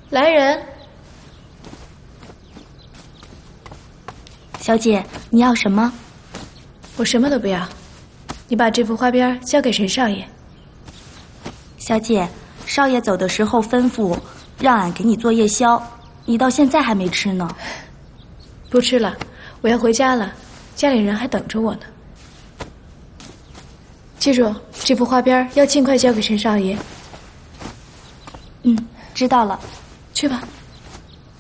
来人。 小姐，你要什么？ 我什么都不要，你把这幅花边交给陈少爷。 小姐，少爷走的时候吩咐让俺给你做夜宵，你到现在还没吃呢。 不吃了，我要回家了，家里人还等着我呢。记住，这幅花边要尽快交给陈少爷。 知道了。 去吧。